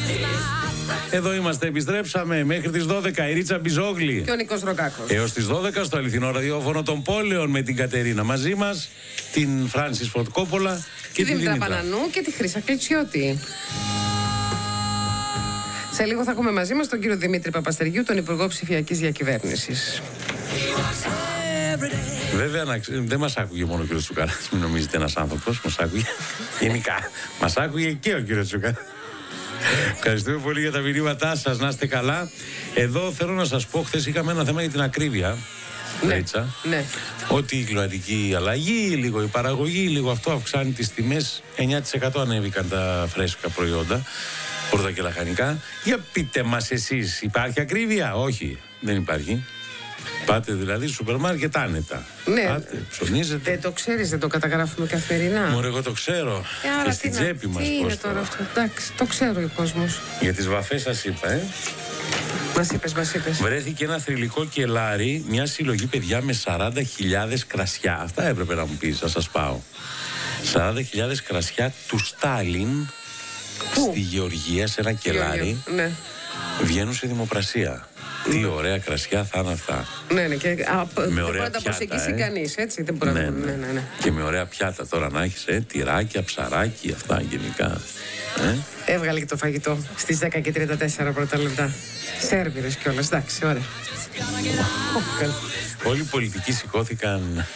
Εδώ είμαστε, επιστρέψαμε μέχρι τις 12 η Ρίτσα Μπιζόγλη και ο Νίκος Ροκάκος. Έως τις 12 στο αληθινό ραδιόφωνο των πόλεων με την Κατερίνα μαζί μας, την Φράνσις Φορτ Κόπολα και τη Δήμητρα Πανανού και τη Χρύσα Κλητσιώτη. Σε λίγο θα έχουμε μαζί μας τον κύριο Δημήτρη Παπαστεργίου, τον Υπουργό Ψηφιακής Διακυβέρνησης. Βέβαια δεν μας άκουγε μόνο ο κύριος Τσουκαράς, μην νομίζετε ένας άνθρωπος, μας άκουγε γενικά. Μας άκουγε και ο κύριος Τσουκαράς. Ευχαριστούμε πολύ για τα μηνύματά σας, να είστε καλά. Εδώ θέλω να σας πω, χθες είχαμε ένα θέμα για την ακρίβεια. Ναι, ναι. Ότι η κλιματική αλλαγή, λίγο η παραγωγή, λίγο αυτό αυξάνει τις τιμές. 9% ανέβηκαν τα φρέσκα προϊόντα, πρώτα και λαχανικά. Για πείτε μας εσείς, υπάρχει ακρίβεια? Όχι, δεν υπάρχει. Πάτε δηλαδή στο σούπερ μάρκετ άνετα. Ναι. Πάτε, ψωνίζετε. Δεν το ξέρεις, δεν το καταγράφουμε καθημερινά. Μωρέ, εγώ το ξέρω. Και στην τσέπη μας. Τι είναι τώρα αυτό? Εντάξει, το ξέρω ο κόσμος. Για τις βαφές σας είπα, Μας είπες. Βρέθηκε ένα θρυλικό κελάρι, μια συλλογή παιδιά με 40.000 κρασιά. Αυτά έπρεπε να μου πεις, να σας πάω. 40.000 κρασιά του Στάλιν. Πού? Στη Γεωργία, σε ένα κελάρι. Ναι. Βγαίνουν σε δημοπρασία. Τι ωραία κρασιά θα είναι αυτά. Ναι, και με δεν ωραία μπορεί να τα προσεγγίσει κανείς, έτσι. Δεν μπορεί ναι. Ναι. Και με ωραία πιάτα τώρα να έχεις, τυράκια, ψαράκι, αυτά γενικά. Έβγαλε και το φαγητό στις 10:34 πρώτα λεπτά. Σέρβιρες κιόλας, εντάξει, ωραία. Όλοι οι πολιτικοί σηκώθηκαν.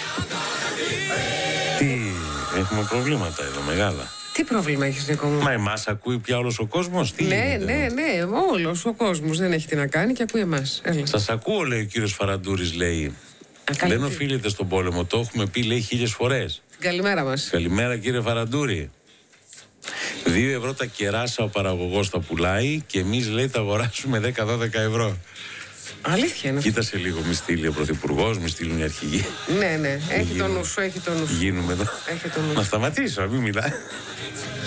Τι, έχουμε προβλήματα εδώ μεγάλα. Τι πρόβλημα έχεις, Νίκο μου? Μα εμάς ακούει πια όλος ο κόσμος? Ναι, όλος ο κόσμος δεν έχει τι να κάνει και ακούει εμάς. Σας ακούω, λέει ο κύριος Φαραντούρης, λέει. Δεν οφείλεται στον πόλεμο, το έχουμε πει, λέει 1000 φορές. Καλημέρα μας. Καλημέρα, κύριε Φαραντούρη. 2 ευρώ τα κεράσα ο παραγωγός τα πουλάει και εμείς, λέει, τα αγοράσουμε 10-12 ευρώ. Αλήθεια είναι. Κοίτασε λίγο, μη στείλει ο Πρωθυπουργός, μη στείλουν οι αρχηγοί. Ναι, έχει το νου σου, Γίνουμε εδώ. Έχει το νου σου. Να σταματήσω, μην μιλάει.